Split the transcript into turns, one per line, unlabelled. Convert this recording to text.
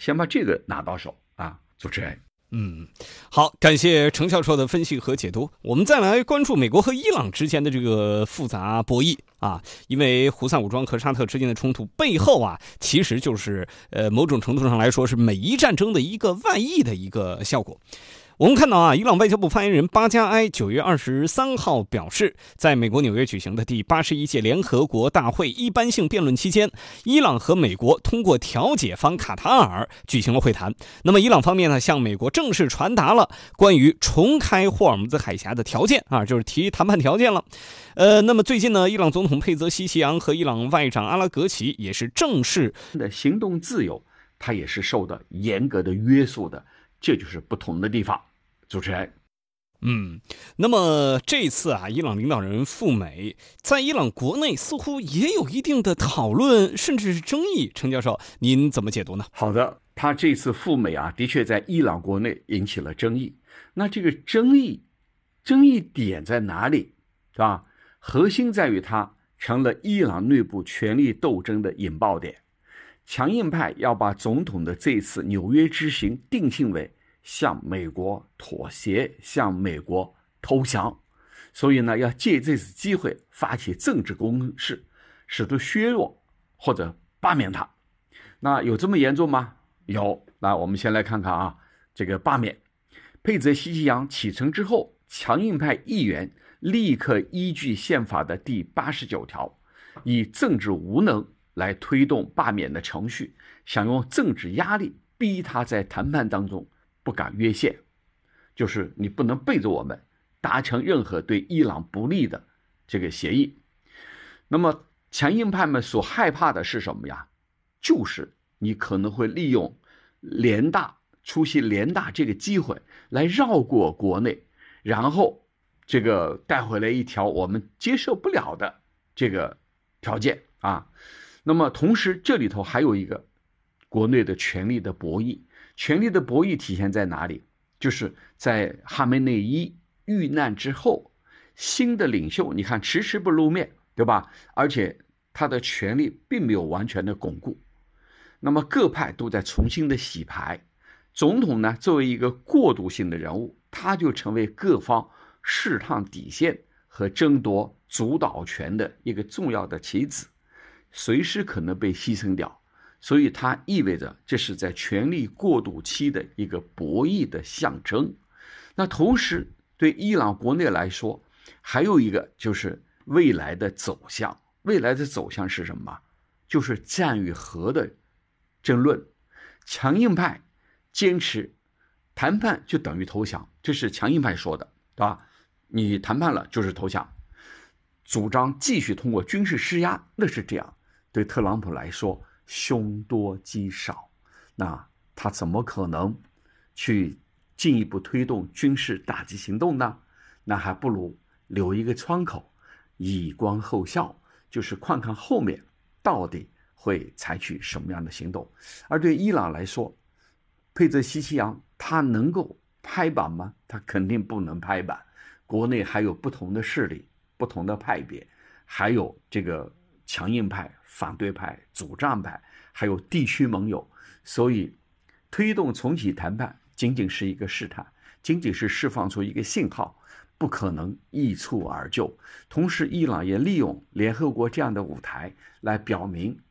先把这个拿到手啊，主持人。
好，感谢程教授的分析和解读。我们再来关注美国和伊朗之间的这个复杂博弈啊，因为胡塞武装和沙特之间的冲突背后啊，其实就是某种程度上来说是美伊战争的一个外溢的一个效果。我们看到啊，伊朗外交部发言人巴加埃9月23号表示，在美国纽约举行的第81届联合国大会一般性辩论期间，伊朗和美国通过调解方卡塔尔举行了会谈。那么伊朗方面呢，向美国正式传达了关于重开霍尔木兹海峡的条件啊，就是提谈判条件了。那么最近呢，伊朗总统佩泽西奇扬和伊朗外长阿拉格齐也是正式
的行动自由，它也是受到严格的约束的。这就是不同的地方，主持人。
那么这次啊，伊朗领导人赴美，在伊朗国内似乎也有一定的讨论，甚至是争议。程教授，您怎么解读呢？
好的，他这次赴美啊，的确在伊朗国内引起了争议。那这个争议点在哪里，是吧？核心在于它成了伊朗内部权力斗争的引爆点。强硬派要把总统的这次纽约之行定性为向美国妥协，向美国投降，所以呢，要借这次机会发起政治攻势，试图削弱或者罢免他。那有这么严重吗？有。那我们先来看看啊，这个罢免。佩泽西奇扬启程之后，强硬派议员立刻依据宪法的第89条，以政治无能来推动罢免的程序，想用政治压力逼他在谈判当中不敢越线，就是你不能背着我们达成任何对伊朗不利的这个协议。那么强硬派们所害怕的是什么呀？就是你可能会利用出席联大这个机会来绕过国内，然后这个带回来一条我们接受不了的这个条件啊。那么同时这里头还有一个国内的权力的博弈，权力的博弈体现在哪里？就是在哈梅内伊遇难之后，新的领袖你看迟迟不露面，对吧？而且他的权力并没有完全的巩固，那么各派都在重新的洗牌。总统呢，作为一个过渡性的人物，他就成为各方试探底线和争夺主导权的一个重要的棋子，随时可能被牺牲掉。所以它意味着这是在权力过渡期的一个博弈的象征。那同时对伊朗国内来说，还有一个就是未来的走向。未来的走向是什么？就是战与和的争论。强硬派坚持谈判就等于投降，这是强硬派说的，对吧？你谈判了就是投降。主张继续通过军事施压，那是这样。对特朗普来说，凶多吉少，那他怎么可能去进一步推动军事打击行动呢？那还不如留一个窗口，以观后效，就是看看后面到底会采取什么样的行动。而对伊朗来说，佩泽西奇扬他能够拍板吗？他肯定不能拍板。国内还有不同的势力，不同的派别，还有这个强硬派、反对派、主战派，还有地区盟友，所以推动重启谈判仅仅是一个试探，仅仅是释放出一个信号，不可能一蹴而就。同时伊朗也利用联合国这样的舞台来表明